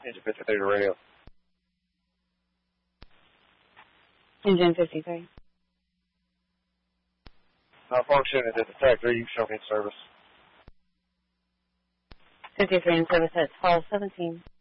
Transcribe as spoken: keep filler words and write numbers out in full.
Engine fifty-three to radio. Engine fifty-three. Malfunction is at the factory. You show me in service. fifty-three in service at twelve seventeen.